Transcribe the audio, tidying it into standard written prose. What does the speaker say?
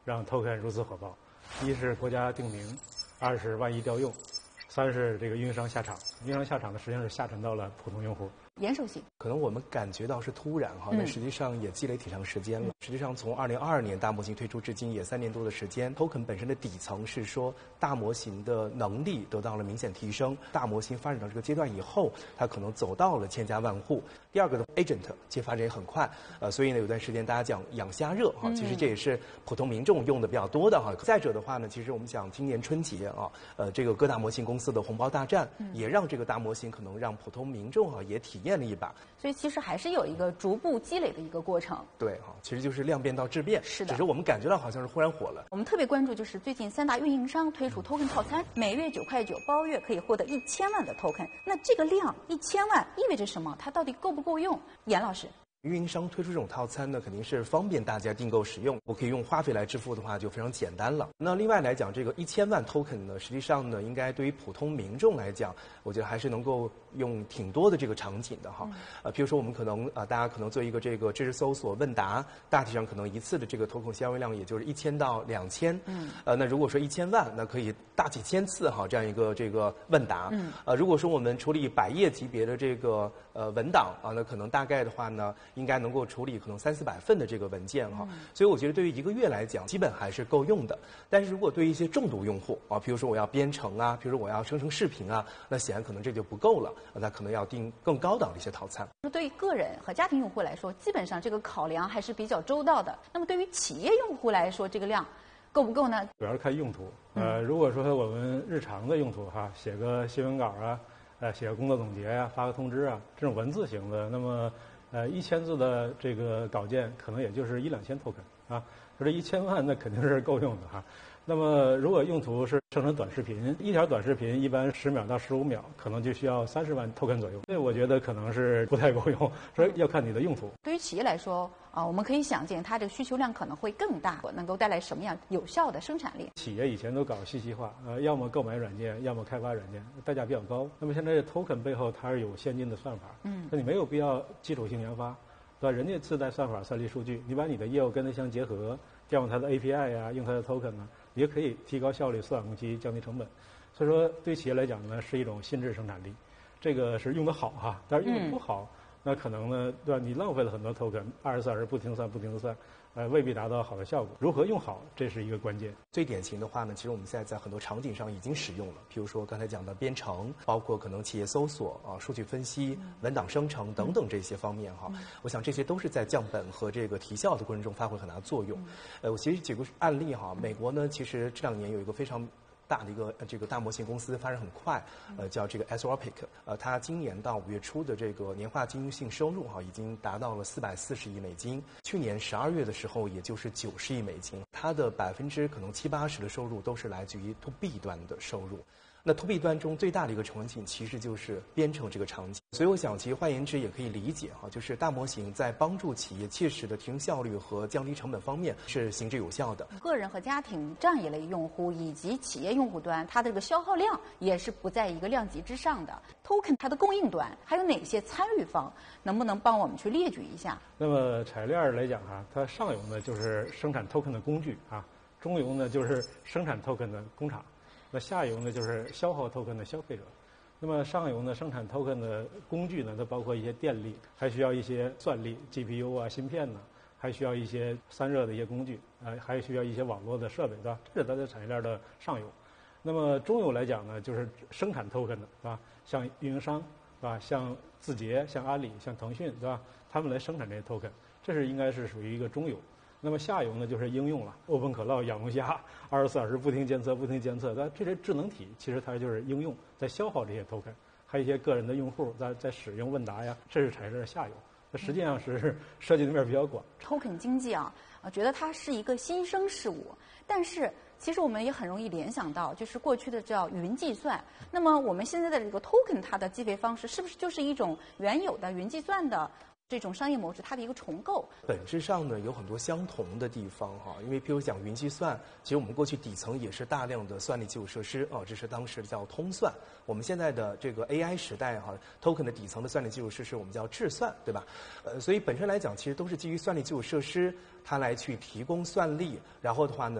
让 token 如此火爆？一是国家定名，二是万亿调用，三是这个运营商下场。运营商下场呢，实际上是下沉到了普通用户。 严守信， 可能我们感觉到是突然哈，但实际上也积累挺长时间了。实际上从2022年大模型推出至今也3年多的时间。Token 本身的底层是说大模型的能力得到了明显提升，大模型发展到这个阶段以后，它可能走到了千家万户。第二个的 agent 其实发展也很快，所以呢有段时间大家讲养虾热哈，其实这也是普通民众用的比较多的哈。再者的话呢，其实我们讲今年春节啊，这个各大模型公司的红包大战，也让这个大模型可能让普通民众啊也体验了一把。 所以其实还是有一个逐步积累的一个过程。 对哈，其实就是量变到质变。 是的， 只是我们感觉到好像是忽然火了。 我们特别关注就是最近3大运营商推出 token 套餐，每月9块9包月可以获得1000万的 token。那这个量1000万意味着什么？它到底够不够用？严老师。 运营商推出这种套餐呢，肯定是方便大家订购使用。我可以用花费来支付的话，就非常简单了。那另外来讲，这个1000万 token 呢，实际上呢，应该对于普通民众来讲，我觉得还是能够用挺多的这个场景的哈。比如说我们可能大家可能做一个这个知识搜索问答，大体上可能一次的这个 token 消费量也就是1000到2000。那如果说1000万，那可以大几千次哈这样一个这个问答。如果说我们处理100页级别的这个文档啊，那可能大概的话呢，应该能够处理可能300-400份的这个文件哈。所以我觉得对于1个月来讲，基本还是够用的。但是如果对于一些重度用户啊，比如说我要编程啊，比如说我要生成视频啊，那显然可能这就不够了，那可能要订更高档的一些套餐。 对于个人和家庭用户来说，基本上这个考量还是比较周到的。那么对于企业用户来说，这个量够不够呢？ 主要是看用途。如果说我们日常的用途哈，写个新闻稿啊，写个工作总结呀，发个通知啊，这种文字型的，那么1000字的这个稿件可能也就是1-2000 token 啊，说这1000万那肯定是够用的哈。那么如果用途是生成短视频，一条短视频一般10秒到15秒，可能就需要30万 token 左右。所以我觉得可能是不太够用，所以要看你的用途。 对于企业来说啊，我们可以想见它这个需求量可能会更大，能够带来什么样有效的生产力？ 企业以前都搞信息化，要么购买软件，要么开发软件，代价比较高。那么现在 token 背后它是有先进的算法，那你没有必要基础性研发，对吧？人家自带算法、算力数据，你把你的业务跟它相结合，调用它的 API 呀，用它的 token 呢，也可以提高效率、缩短工期、降低成本。所以说，对企业来讲呢，是一种新质生产力。这个是用得好哈，但是用得不好，那可能呢，对吧？你浪费了很多 token，24小时不停算，未必达到好的效果。如何用好，这是一个关键。 最典型的话呢，其实我们现在在很多场景上已经使用了，比如说刚才讲的编程，包括可能企业搜索啊、数据分析、文档生成等等这些方面哈。我想这些都是在降本和这个提效的过程中发挥很大的作用。我其实举个案例哈，美国呢，其实这2年有一个非常大的一个这个大模型公司发展很快，叫这个 Anthropic，它今年到5月初的这个年化经营性收入哈，已经达到了440亿美金，去年12月的时候也就是90亿美金，它的可能70-80%的收入都是来自于 to B 端的收入。那 to B 端中最大的一个场景其实就是编程这个场景，所以我想其实换言之也可以理解哈，就是大模型在帮助企业切实的提升效率和降低成本方面是行之有效的。 个人和家庭这样一类用户以及企业用户端，它的这个消耗量也是不在一个量级之上的。Token 它的供应端还有哪些参与方，能不能帮我们去列举一下？ 那么产业链来讲哈，它上游呢就是生产 token 的工具啊，中游呢就是生产 token 的工厂。那下游呢，就是消耗 token 的消费者。那么上游呢，生产 token 的工具呢，它包括一些电力，还需要一些算力 GPU 啊、芯片呢，还需要一些散热的一些工具，还需要一些网络的设备，对吧？这是它的产业链的上游。那么中游来讲呢，就是生产 token 的，是吧？像运营商，是吧？像字节、像阿里、像腾讯，对吧？他们来生产这些 token， 这是应该是属于一个中游。那么下游呢，就是应用了，OpenCloud养龙虾，24小时不停监测。但这些智能体其实它就是应用，在消耗这些 token， 还有一些个人的用户在使用问答呀，这是产业链下游。它实际上是涉及的面比较广。 token 经济觉得它是一个新生事物，但是其实我们也很容易联想到，就是过去的叫云计算。那么我们现在的这个 token 它的计费方式，是不是就是一种原有的云计算的这种商业模式它的一个重构？ 本质上呢有很多相同的地方哈，因为譬如讲云计算，其实我们过去底层也是大量的算力基础设施这是当时叫通算。我们现在的这个 AI 时代哈 ，token 的底层的算力基础设施我们叫智算，对吧？所以本身来讲，其实都是基于算力基础设施，它来去提供算力，然后的话呢。